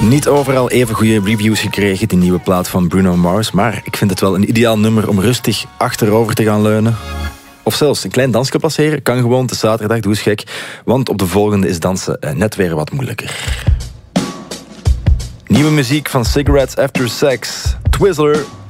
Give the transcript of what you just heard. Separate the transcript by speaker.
Speaker 1: Niet overal even goede reviews gekregen, die nieuwe plaat van Bruno Mars. Maar ik vind het wel een ideaal nummer om rustig achterover te gaan leunen. Of zelfs een klein dansje passeren. Kan gewoon, het is zaterdag, doe eens gek. Want op de volgende is dansen net weer wat moeilijker. Nieuwe muziek van Cigarettes After Sex. Twizzler.